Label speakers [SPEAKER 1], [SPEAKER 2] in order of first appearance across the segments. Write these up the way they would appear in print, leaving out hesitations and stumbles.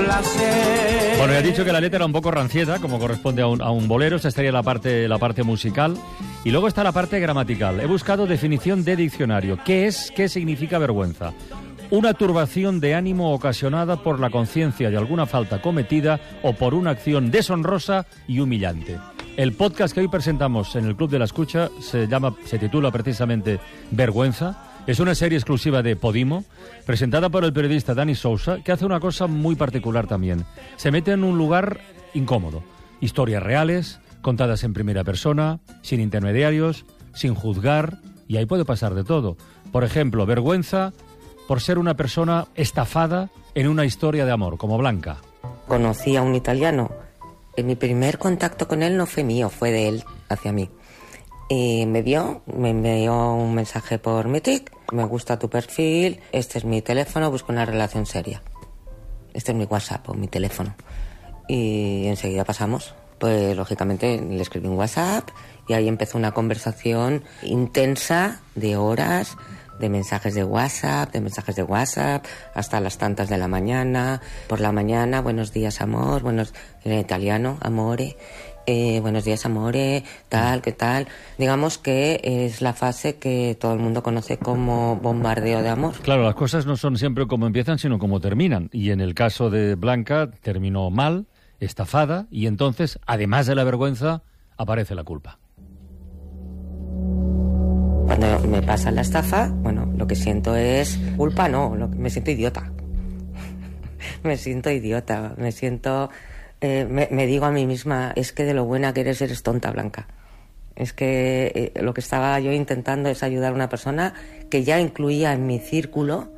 [SPEAKER 1] placer.
[SPEAKER 2] Bueno, ya he dicho que la letra era un poco rancieta, como corresponde a un bolero. Esta estaría la parte musical. Y luego está la parte gramatical. He buscado definición de diccionario. ¿Qué significa vergüenza? Una turbación de ánimo ocasionada por la conciencia de alguna falta cometida o por una acción deshonrosa y humillante. El podcast que hoy presentamos en el Club de la Escucha se titula precisamente Vergüenza. Es una serie exclusiva de Podimo, presentada por el periodista Dani Sousa, que hace una cosa muy particular también. Se mete en un lugar incómodo. Historias reales, contadas en primera persona, sin intermediarios, sin juzgar, y ahí puede pasar de todo. Por ejemplo, vergüenza por ser una persona estafada en una historia de amor, como Blanca.
[SPEAKER 3] Conocí a un italiano. Mi primer contacto con él no fue mío, fue de él hacia mí. Me envió un mensaje por Mythic. Me gusta tu perfil, este es mi teléfono, busco una relación seria. Este es mi WhatsApp o mi teléfono. Y enseguida pasamos. Pues lógicamente le escribí un WhatsApp y ahí empezó una conversación intensa de horas, de mensajes de WhatsApp, hasta las tantas de la mañana. Por la mañana, buenos días, amor, en italiano, amore. Buenos días, amore, tal, ¿qué tal? Digamos que es la fase que todo el mundo conoce como bombardeo de amor.
[SPEAKER 2] Claro, las cosas no son siempre como empiezan, sino como terminan. Y en el caso de Blanca, terminó mal, estafada, y entonces, además de la vergüenza, aparece la culpa.
[SPEAKER 3] Cuando me pasa la estafa, lo que siento es culpa, me siento idiota. Me digo a mí misma, es que de lo buena que eres tonta, Blanca. Es que lo que estaba yo intentando es ayudar a una persona que ya incluía en mi círculo.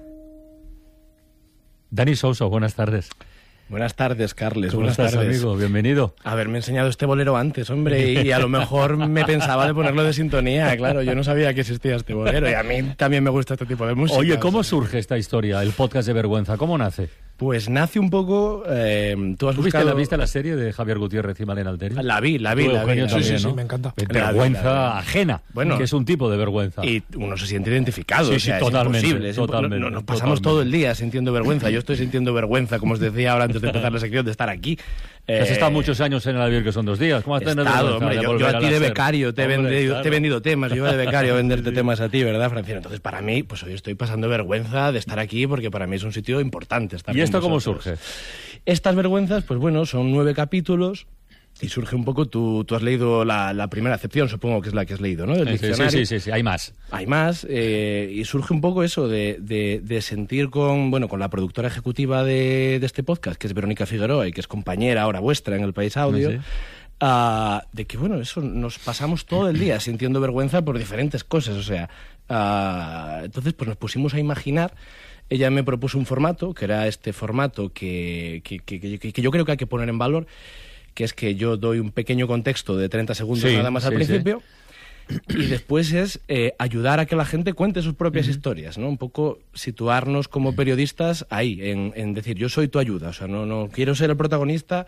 [SPEAKER 2] Dani Sousa, buenas tardes.
[SPEAKER 4] Buenas tardes, Carles.
[SPEAKER 2] ¿Cómo
[SPEAKER 4] buenas
[SPEAKER 2] estás,
[SPEAKER 4] tardes,
[SPEAKER 2] amigo? Bienvenido.
[SPEAKER 4] Haberme enseñado este bolero antes, hombre, y a lo mejor me pensaba de ponerlo de sintonía, claro, yo no sabía que existía este bolero, y a mí también me gusta este tipo de música.
[SPEAKER 2] Oye, ¿cómo surge esta historia, el podcast de Vergüenza? ¿Cómo nace?
[SPEAKER 4] Pues nace un poco... ¿Tú has buscado...
[SPEAKER 2] ¿Viste la serie de Javier Gutiérrez y Malena Alterio?
[SPEAKER 4] La vi.
[SPEAKER 2] Sí,
[SPEAKER 5] me encanta.
[SPEAKER 2] Vergüenza ajena, que es un tipo de vergüenza.
[SPEAKER 4] Y uno se siente identificado,
[SPEAKER 2] sí, totalmente,
[SPEAKER 4] totalmente. Nos pasamos todo el día sintiendo vergüenza. Yo estoy sintiendo vergüenza, como os decía ahora antes de empezar la sección, de estar aquí.
[SPEAKER 2] Has estado muchos años en el Albir, que son 2 días. ¿Cómo has tenido vergüenza?
[SPEAKER 4] Hombre, yo a ti de becario te he vendido temas. Yo iba de becario a venderte temas a ti, ¿verdad, Francino? Entonces, para mí, pues hoy estoy pasando vergüenza de estar aquí, porque para mí es un sitio importante estar.
[SPEAKER 2] ¿Y esto cómo surge?
[SPEAKER 4] Estas vergüenzas, pues bueno, son 9 capítulos. Y surge un poco, tú has leído la primera acepción, supongo que es la que has leído, ¿no? Del diccionario.
[SPEAKER 2] Sí, hay más.
[SPEAKER 4] Hay más, y surge un poco eso de sentir con la productora ejecutiva de este podcast, que es Verónica Figueroa, y que es compañera ahora vuestra en El País Audio, de que, eso nos pasamos todo el día sintiendo vergüenza por diferentes cosas, o sea, entonces pues nos pusimos a imaginar. Ella me propuso un formato, que era este formato que yo creo que hay que poner en valor, que es que yo doy un pequeño contexto de 30 segundos nada más al principio, y después es ayudar a que la gente cuente sus propias historias, ¿no? Un poco situarnos como periodistas ahí, en decir, yo soy tu ayuda, o sea, no quiero ser el protagonista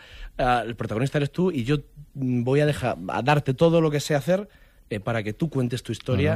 [SPEAKER 4] eres tú, y yo voy a darte todo lo que sé hacer para que tú cuentes tu historia